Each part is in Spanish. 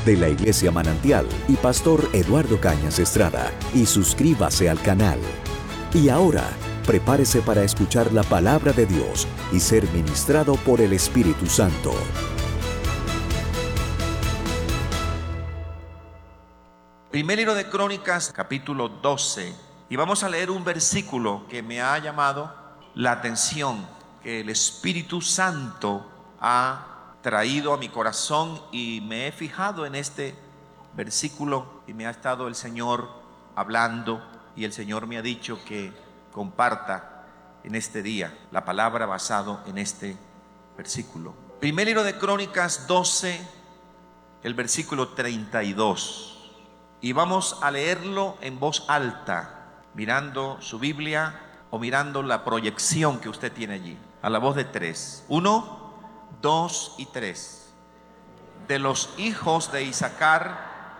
de la Iglesia Manantial y Pastor Eduardo Cañas Estrada, y suscríbase al canal. Y ahora, prepárese para escuchar la palabra de Dios y ser ministrado por el Espíritu Santo. Primer libro de Crónicas, capítulo 12. Y vamos a leer un versículo que me ha llamado la atención, que el Espíritu Santo ha traído a mi corazón, y me he fijado en este versículo y me ha estado el Señor hablando, y el Señor me ha dicho que comparta en este día la palabra basado en este versículo. Primer libro de Crónicas 12, el versículo 32. Y vamos a leerlo en voz alta, mirando su Biblia o mirando la proyección que usted tiene allí, a la voz de 3. 1, 2 y 3. De los hijos de Isaacar,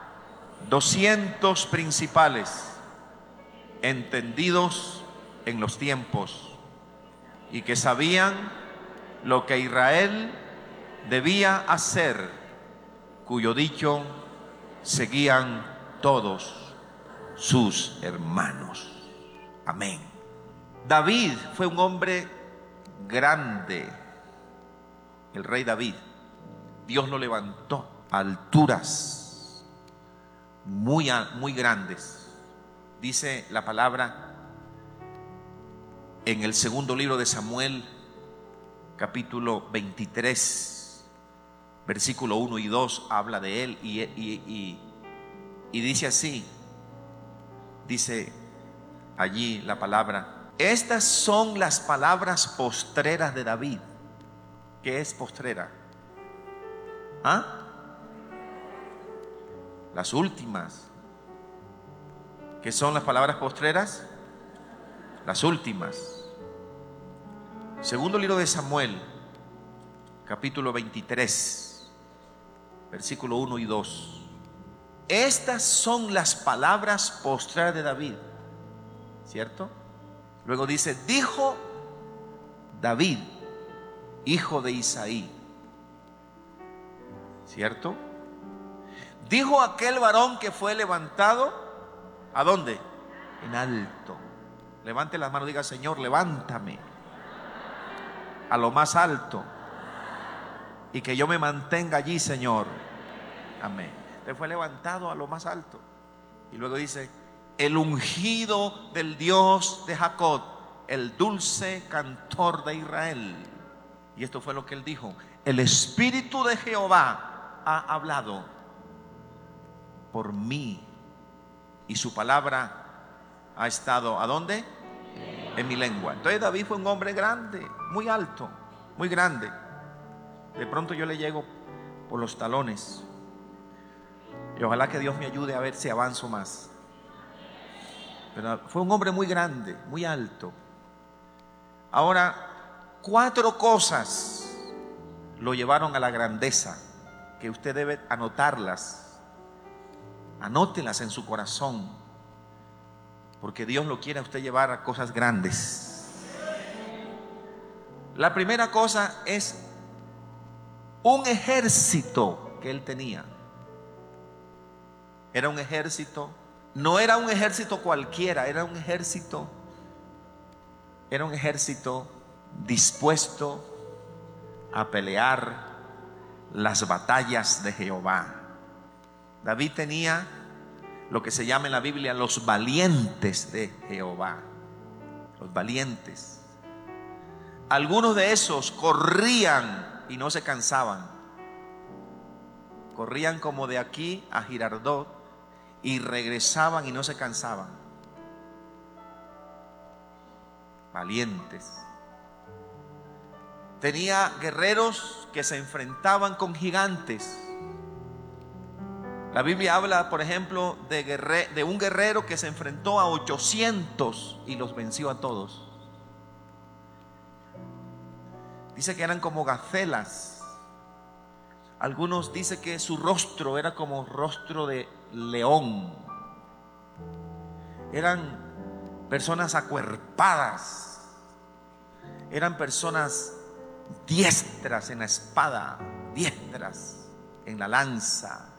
200 principales, entendidos en los tiempos, y que sabían lo que Israel debía hacer, cuyo dicho seguían todos sus hermanos. Amén. David fue un hombre grande. El rey David, Dios lo levantó a alturas muy grandes. Dice la palabra en el segundo libro de Samuel, capítulo 23, versículo 1 y 2, habla de él y dice así, dice allí la palabra: estas son las palabras postreras de David. ¿Qué es postrera? Las últimas. ¿Qué son las palabras postreras? Las últimas. Segundo libro de Samuel, capítulo 23, versículo 1 y 2. Estas son las palabras postreras de David, ¿cierto? Luego dice: dijo David, hijo de Isaí, ¿cierto? Dijo aquel varón que fue levantado, ¿a dónde? En alto. Levante las manos, diga: Señor, levántame a lo más alto, y que yo me mantenga allí, Señor. Amén. Él fue levantado a lo más alto. Y luego dice: el ungido del Dios de Jacob, el dulce cantor de Israel. Y esto fue lo que él dijo: el Espíritu de Jehová ha hablado por mí, y su palabra ha estado, ¿a dónde? En mi lengua. Entonces David fue un hombre grande, muy alto, muy grande. De pronto yo le llego por los talones, y ojalá que Dios me ayude a ver si avanzo más. Pero fue un hombre muy grande, muy alto. Ahora, 4 cosas lo llevaron a la grandeza, que usted debe anotarlas. Anótelas en su corazón, porque Dios lo quiere a usted llevar a cosas grandes. La primera cosa es un ejército que él tenía. Era un ejército, no era un ejército cualquiera, era un ejército dispuesto a pelear las batallas de Jehová. David tenía lo que se llama en la Biblia los valientes de Jehová. Los valientes. Algunos de esos corrían y no se cansaban. Corrían como de aquí a Girardot y regresaban y no se cansaban. Valientes. Tenía guerreros que se enfrentaban con gigantes. La Biblia habla, por ejemplo, de un guerrero que se enfrentó a 800 y los venció a todos. Dice que eran como gacelas. Algunos dicen que su rostro era como rostro de león. Eran personas acuerpadas. Eran personas diestras en la espada, diestras en la lanza.